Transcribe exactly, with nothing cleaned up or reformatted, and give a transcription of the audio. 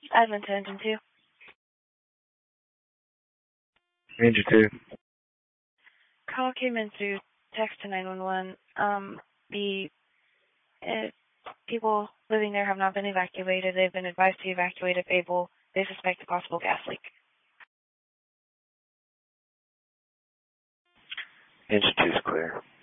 Admin to engine two. Ranger two. Call came in through text to nine one one. Um, the uh, people living there have not been evacuated. They've been advised to evacuate if able. They suspect a possible gas leak. Engine two is clear.